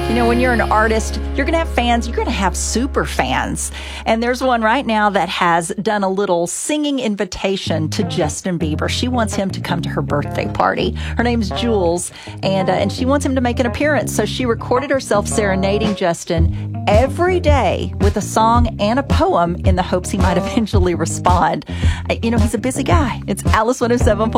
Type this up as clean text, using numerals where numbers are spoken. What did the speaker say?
You know, when you're an artist, you're going to have fans. You're going to have super fans. And there's one right now that has done a little singing invitation to Justin Bieber. She wants him to come to her birthday party. Her name's Jules, and she wants him to make an appearance. So she recorded herself serenading Justin every day with a song and a poem in the hopes he might eventually respond. You know, he's a busy guy. It's Alice 107.